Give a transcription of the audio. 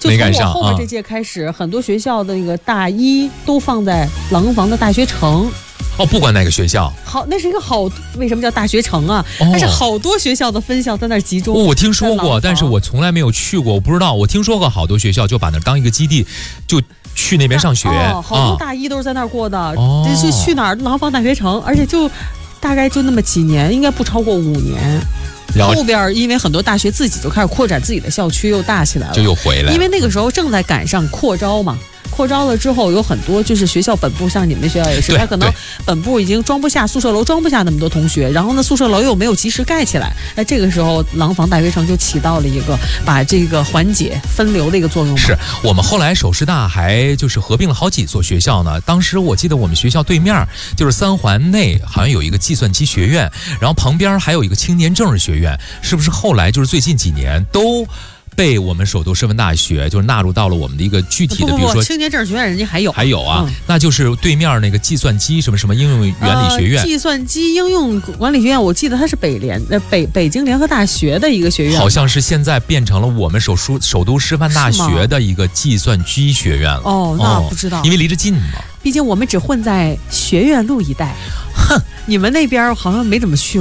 没赶上。 从我后面这届开始，很多学校的那个大一都放在廊坊的大学城。 哦，不管哪个学校， 好，那是一个好，为什么叫大学城啊？它是好多学校的分校在那儿集中。 我听说过，但是我从来没有去过，我不知道。我听说过好多学校就把那当一个基地，就去那边上学。 好多大一都是在那儿过的。这是去哪儿？廊坊大学城，而且就大概就那么几年，应该不超过5年。后边因为很多大学自己就开始扩展自己的校区，又大起来了， 就又回来。 因为那个时候正在赶上扩招嘛。扩招了之后，有很多就是学校本部，像你们学校也是，他可能本部已经装不下，宿舍楼装不下那么多同学，然后呢，宿舍楼又没有及时盖起来，那这个时候廊坊大学城就起到了一个把这个缓解分流的一个作用。 是我们后来首师大还就是合并了好几所学校呢。当时我记得我们学校对面就是3环内好像有一个计算机学院，然后旁边还有一个青年政治学院，是不是后来就是最近几年都被我们首都师范大学就是纳入到了我们的一个具体的，比如说青年政治学院人家还有啊，那就是对面那个计算机什么什么应用原理学院， 计算机应用管理学院，我记得它是北京联合大学的一个学院， 好像是现在变成了我们首都师范大学的一个计算机学院了。 哦，那不知道， 因为离着近嘛。 毕竟我们只混在学院路一带，你们那边好像没怎么去。